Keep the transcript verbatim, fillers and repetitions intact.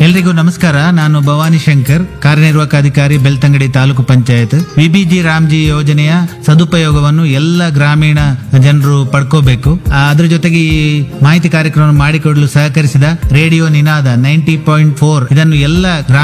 ಎಲ್ರಿಗೂ ನಮಸ್ಕಾರ. ನಾನು ಭವಾನಿ ಶಂಕರ್, ಕಾರ್ಯನಿರ್ವಾಹಕ ಅಧಿಕಾರಿ, ಬೆಳ್ತಂಗಡಿ ತಾಲೂಕು ಪಂಚಾಯತ್. ವಿಬಿಜಿ ರಾಮ್ಜಿ ಯೋಜನೆಯ ಸದುಪಯೋಗವನ್ನು ಎಲ್ಲ ಗ್ರಾಮೀಣ ಜನರು ಪಡ್ಕೋಬೇಕು. ಆ, ಅದ್ರ ಜೊತೆಗೆ ಈ ಮಾಹಿತಿ ಕಾರ್ಯಕ್ರಮ ಮಾಡಿಕೊಡಲು ಸಹಕರಿಸಿದ ರೇಡಿಯೋ ನಿನಾದ ನೈಂಟಿ ಪಾಯಿಂಟ್ ಫೋರ್ ಇದನ್ನು ಎಲ್ಲ ಗ್ರಾಮೀಣ